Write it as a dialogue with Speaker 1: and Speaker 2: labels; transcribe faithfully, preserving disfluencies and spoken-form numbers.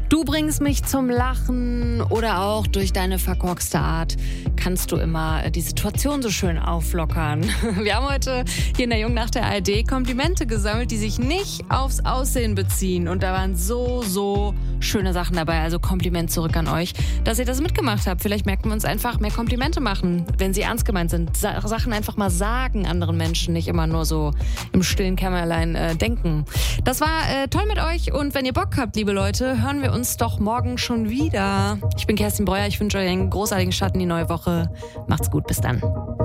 Speaker 1: Du bringst mich zum Lachen oder auch durch deine verkorkste Art kannst du immer die Situation so schön auflockern. Wir haben heute hier in der Jungnacht der A R D Komplimente gesammelt, die sich nicht aufs Aussehen beziehen. Und da waren so, so schöne Sachen dabei. Also Kompliment zurück an euch, dass ihr das mitgemacht habt. Vielleicht merken wir uns einfach mehr Komplimente machen, wenn sie ernst gemeint sind. Sa- Sachen einfach mal sagen anderen Menschen, nicht immer nur so im stillen Kämmerlein äh, denken. Das war äh, toll mit euch und wenn ihr Bock habt, liebe Leute, hören wir uns doch morgen schon wieder. Ich bin Kerstin Breuer, ich wünsche euch einen großartigen Start in die neue Woche. Macht's gut, bis dann.